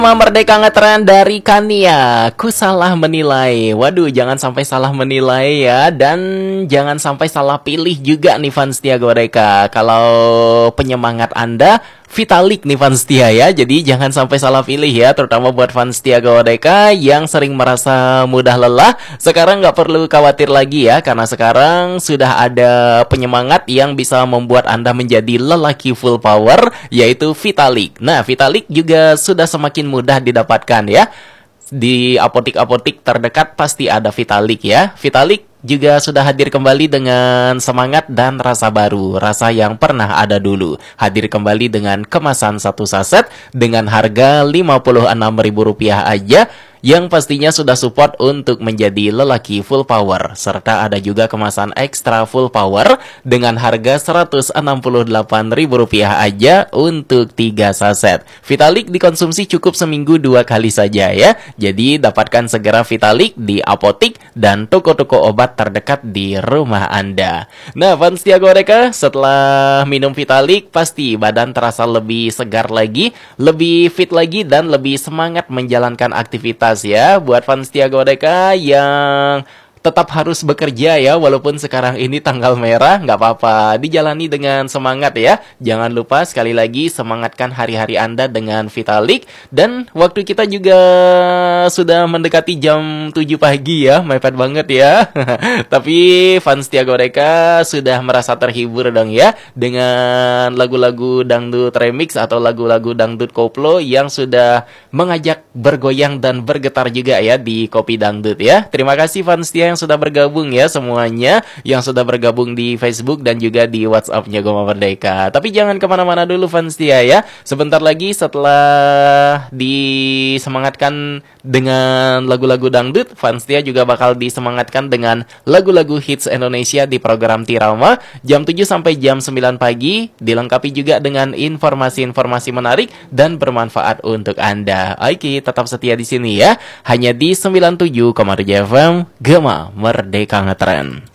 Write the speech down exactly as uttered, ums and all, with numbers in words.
Merdeka Ngetren dari Kania. Ku salah menilai. Waduh, jangan sampai salah menilai ya. Dan jangan sampai salah pilih juga nih fans setia Goreka. Kalau penyemangat Anda Vitalik nih fans setia ya. Jadi jangan sampai salah pilih ya. Terutama buat fans setia Goreka yang sering merasa mudah lelah. Sekarang nggak perlu khawatir lagi ya. Karena sekarang sudah ada penyemangat yang bisa membuat Anda menjadi lelaki full power, yaitu Vitalik. Nah, Vitalik juga sudah semakin mudah didapatkan ya. Di apotik-apotik terdekat pasti ada Vitalik ya. Vitalik juga sudah hadir kembali dengan semangat dan rasa baru, rasa yang pernah ada dulu. Hadir kembali dengan kemasan satu saset dengan harga lima puluh enam ribu rupiah aja, yang pastinya sudah support untuk menjadi lelaki full power. Serta ada juga kemasan ekstra full power dengan harga seratus enam puluh delapan ribu rupiah aja untuk tiga saset. Vitalik dikonsumsi cukup seminggu dua kali saja ya. Jadi dapatkan segera Vitalik di apotik dan toko-toko obat terdekat di rumah Anda. Nah, fans setia Goreka, setelah minum Vitalik pasti badan terasa lebih segar lagi, lebih fit lagi, dan lebih semangat menjalankan aktivitas ya. Buat fans setia Goreka yang tetap harus bekerja ya, walaupun sekarang ini tanggal merah, nggak apa-apa, dijalani dengan semangat ya. Jangan lupa sekali lagi semangatkan hari-hari Anda dengan Vitalik. Dan waktu kita juga sudah mendekati jam tujuh pagi ya, mepet banget ya. Tapi fans setia Goreka sudah merasa terhibur dong ya dengan lagu-lagu dangdut remix atau lagu-lagu dangdut koplo yang sudah mengajak bergoyang dan bergetar juga ya di Kopi Dangdut ya. Terima kasih fans setia yang sudah bergabung ya, semuanya yang sudah bergabung di Facebook dan juga di WhatsApp-nya Gema Merdeka. Tapi jangan kemana-mana dulu fans setia ya. Sebentar lagi setelah disemangatkan dengan lagu-lagu dangdut, fans setia juga bakal disemangatkan dengan lagu-lagu hits Indonesia di program Tirama jam tujuh sampai jam sembilan pagi, dilengkapi juga dengan informasi-informasi menarik dan bermanfaat untuk Anda. Oke, tetap setia di sini ya. Hanya di sembilan puluh tujuh koma tujuh F M Gema Merdeka Ngetren.